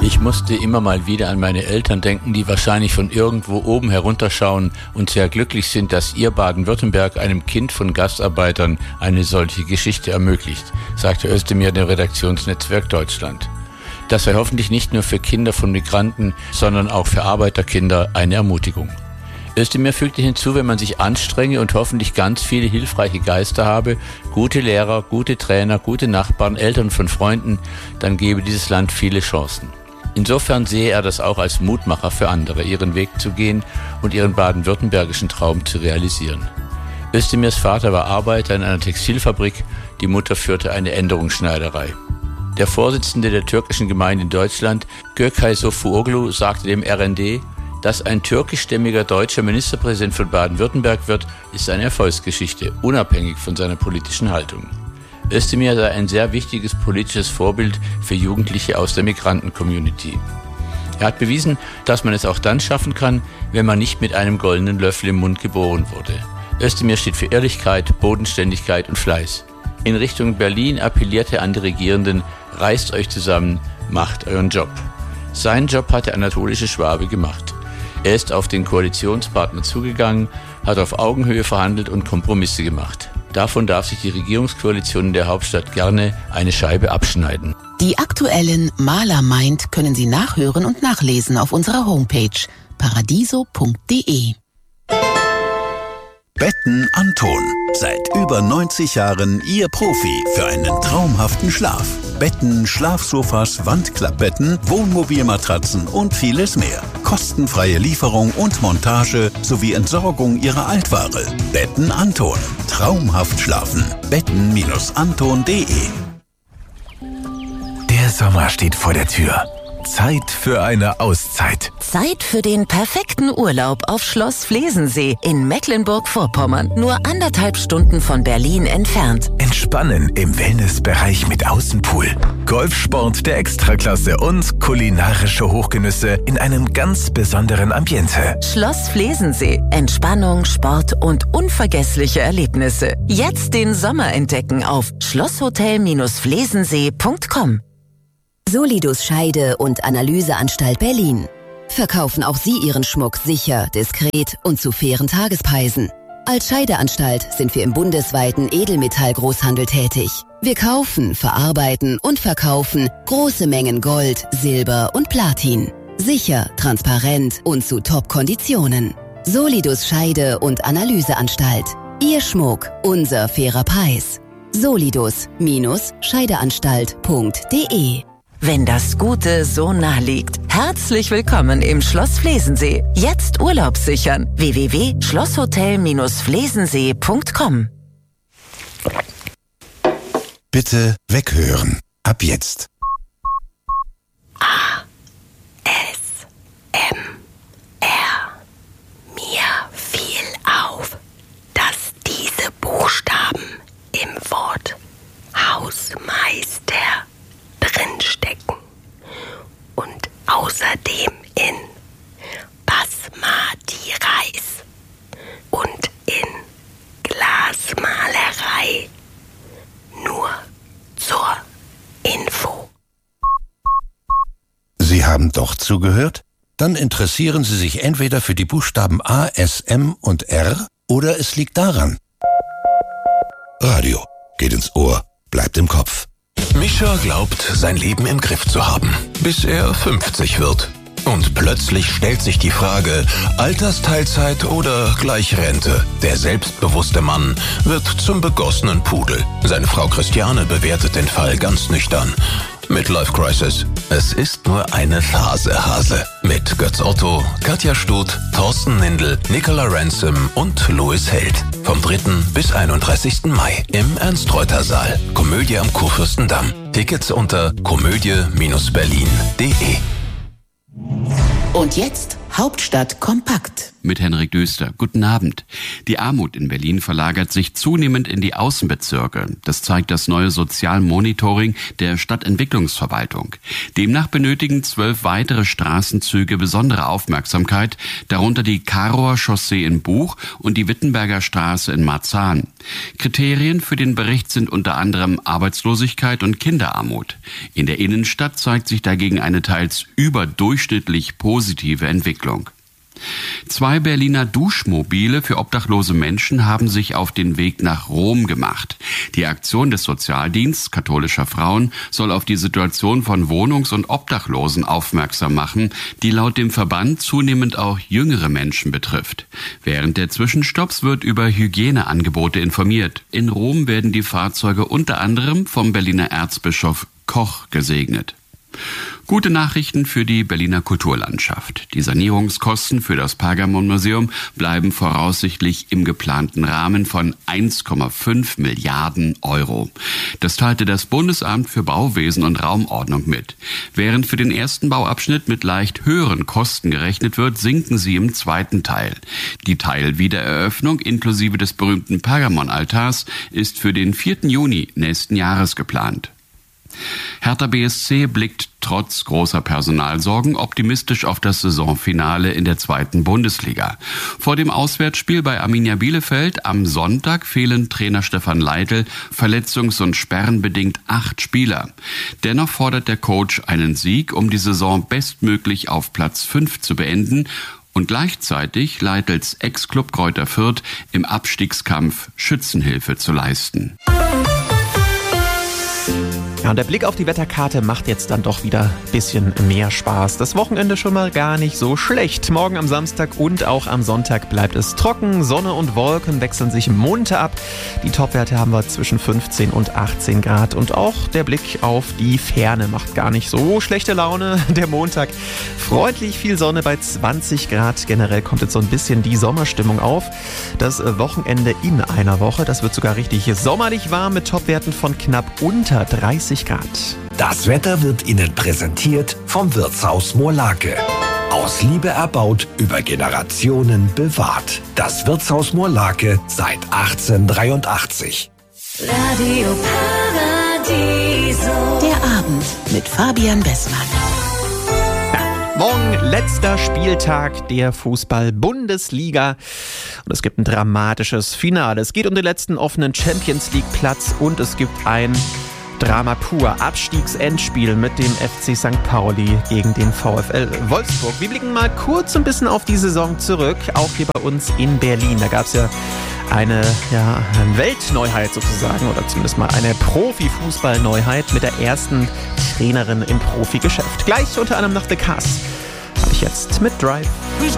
Ich musste immer mal wieder an meine Eltern denken, die wahrscheinlich von irgendwo oben herunterschauen und sehr glücklich sind, dass ihr Baden-Württemberg einem Kind von Gastarbeitern eine solche Geschichte ermöglicht, sagte Özdemir dem Redaktionsnetzwerk Deutschland. Das sei hoffentlich nicht nur für Kinder von Migranten, sondern auch für Arbeiterkinder eine Ermutigung. Özdemir fügte hinzu, wenn man sich anstrenge und hoffentlich ganz viele hilfreiche Geister habe, gute Lehrer, gute Trainer, gute Nachbarn, Eltern von Freunden, dann gebe dieses Land viele Chancen. Insofern sehe er das auch als Mutmacher für andere, ihren Weg zu gehen und ihren baden-württembergischen Traum zu realisieren. Özdemirs Vater war Arbeiter in einer Textilfabrik, die Mutter führte eine Änderungsschneiderei. Der Vorsitzende der türkischen Gemeinde in Deutschland, Gökay Sofuoglu, sagte dem RND, dass ein türkischstämmiger deutscher Ministerpräsident von Baden-Württemberg wird, ist eine Erfolgsgeschichte, unabhängig von seiner politischen Haltung. Özdemir sei ein sehr wichtiges politisches Vorbild für Jugendliche aus der Migranten-Community. Er hat bewiesen, dass man es auch dann schaffen kann, wenn man nicht mit einem goldenen Löffel im Mund geboren wurde. Özdemir steht für Ehrlichkeit, Bodenständigkeit und Fleiß. In Richtung Berlin appellierte er an die Regierenden, reißt euch zusammen, macht euren Job. Seinen Job hat der anatolische Schwabe gemacht. Er ist auf den Koalitionspartner zugegangen, hat auf Augenhöhe verhandelt und Kompromisse gemacht. Davon darf sich die Regierungskoalition in der Hauptstadt gerne eine Scheibe abschneiden. Die aktuellen Maler meint können Sie nachhören und nachlesen auf unserer Homepage paradiso.de. Betten Anton. Seit über 90 Jahren Ihr Profi für einen traumhaften Schlaf. Betten, Schlafsofas, Wandklappbetten, Wohnmobilmatratzen und vieles mehr. Kostenfreie Lieferung und Montage sowie Entsorgung Ihrer Altware. Betten Anton. Traumhaft schlafen. Betten-anton.de. Der Sommer steht vor der Tür. Zeit für eine Auszeit. Zeit für den perfekten Urlaub auf Schloss Flesensee in Mecklenburg-Vorpommern. Nur 1,5 Stunden von Berlin entfernt. Entspannen im Wellnessbereich mit Außenpool. Golfsport der Extraklasse und kulinarische Hochgenüsse in einem ganz besonderen Ambiente. Schloss Flesensee. Entspannung, Sport und unvergessliche Erlebnisse. Jetzt den Sommer entdecken auf schlosshotel-flesensee.com. Solidus Scheide- und Analyseanstalt Berlin. Verkaufen auch Sie Ihren Schmuck sicher, diskret und zu fairen Tagespreisen. Als Scheideanstalt sind wir im bundesweiten Edelmetallgroßhandel tätig. Wir kaufen, verarbeiten und verkaufen große Mengen Gold, Silber und Platin. Sicher, transparent und zu Top-Konditionen. Solidus Scheide- und Analyseanstalt. Ihr Schmuck, unser fairer Preis. Solidus-Scheideanstalt.de. Wenn das Gute so nah liegt. Herzlich willkommen im Schloss Flesensee. Jetzt Urlaub sichern. www.schlosshotel-flesensee.com. Bitte weghören. Ab jetzt. ASMR. Mir fiel auf, dass diese Buchstaben im Wort Hausmeister drinstecken und außerdem in Basmati Reis und in Glasmalerei. Nur zur Info. Sie haben doch zugehört? Dann interessieren Sie sich entweder für die Buchstaben A, S, M und R oder es liegt daran. Radio geht ins Ohr, bleibt im Kopf. Mischa glaubt, sein Leben im Griff zu haben, bis er 50 wird. Und plötzlich stellt sich die Frage, Altersteilzeit oder gleich Rente? Der selbstbewusste Mann wird zum begossenen Pudel. Seine Frau Christiane bewertet den Fall ganz nüchtern. Midlife Crisis. Es ist nur eine Phase, Hase. Mit Götz Otto, Katja Stut, Thorsten Nindl, Nicola Ransom und Louis Held. Vom 3. bis 31. Mai im Ernst-Reuter-Saal. Komödie am Kurfürstendamm. Tickets unter komödie-berlin.de. Und jetzt Hauptstadt kompakt. mit Henrik Döster. Guten Abend. Die Armut in Berlin verlagert sich zunehmend in die Außenbezirke. Das zeigt das neue Sozialmonitoring der Stadtentwicklungsverwaltung. Demnach benötigen 12 weitere Straßenzüge besondere Aufmerksamkeit, darunter die Karower Chaussee in Buch und die Wittenberger Straße in Marzahn. Kriterien für den Bericht sind unter anderem Arbeitslosigkeit und Kinderarmut. In der Innenstadt zeigt sich dagegen eine teils überdurchschnittlich positive Entwicklung. 2 Berliner Duschmobile für obdachlose Menschen haben sich auf den Weg nach Rom gemacht. Die Aktion des Sozialdienstes katholischer Frauen soll auf die Situation von Wohnungs- und Obdachlosen aufmerksam machen, die laut dem Verband zunehmend auch jüngere Menschen betrifft. Während der Zwischenstopps wird über Hygieneangebote informiert. In Rom werden die Fahrzeuge unter anderem vom Berliner Erzbischof Koch gesegnet. Gute Nachrichten für die Berliner Kulturlandschaft. Die Sanierungskosten für das Pergamonmuseum bleiben voraussichtlich im geplanten Rahmen von 1,5 Milliarden Euro. Das teilte das Bundesamt für Bauwesen und Raumordnung mit. Während für den ersten Bauabschnitt mit leicht höheren Kosten gerechnet wird, sinken sie im zweiten Teil. Die Teilwiedereröffnung inklusive des berühmten Pergamonaltars ist für den 4. Juni nächsten Jahres geplant. Hertha BSC blickt trotz großer Personalsorgen optimistisch auf das Saisonfinale in der 2. Bundesliga. Vor dem Auswärtsspiel bei Arminia Bielefeld am Sonntag fehlen Trainer Stefan Leitl verletzungs- und sperrenbedingt 8 Spieler. Dennoch fordert der Coach einen Sieg, um die Saison bestmöglich auf Platz 5 zu beenden und gleichzeitig Leitls Ex-Club Greuther Fürth im Abstiegskampf Schützenhilfe zu leisten. Ja, und der Blick auf die Wetterkarte macht jetzt dann doch wieder ein bisschen mehr Spaß. Das Wochenende schon mal gar nicht so schlecht. Morgen am Samstag und auch am Sonntag bleibt es trocken. Sonne und Wolken wechseln sich munter ab. Die Topwerte haben wir zwischen 15 und 18 Grad. Und auch der Blick auf die Ferne macht gar nicht so schlechte Laune. Der Montag freundlich viel Sonne bei 20 Grad. Generell kommt jetzt so ein bisschen die Sommerstimmung auf. Das Wochenende in einer Woche, das wird sogar richtig sommerlich warm mit Topwerten von knapp unter 30 Grad. Das Wetter wird Ihnen präsentiert vom Wirtshaus Moorlake. Aus Liebe erbaut, über Generationen bewahrt. Das Wirtshaus Moorlake seit 1883. Radio Paradiso. Der Abend mit Fabian Bessmann. Morgen letzter Spieltag der Fußball-Bundesliga und es gibt ein dramatisches Finale. Es geht um den letzten offenen Champions-League-Platz und es gibt ein Drama pur. Abstiegsendspiel mit dem FC St. Pauli gegen den VfL Wolfsburg. Wir blicken mal kurz ein bisschen auf die Saison zurück, auch hier bei uns in Berlin. Da gab es ja eine Weltneuheit sozusagen oder zumindest mal eine Profifußballneuheit mit der ersten Trainerin im Profigeschäft. Gleich unter anderem nach The Cast habe ich jetzt mit Drive.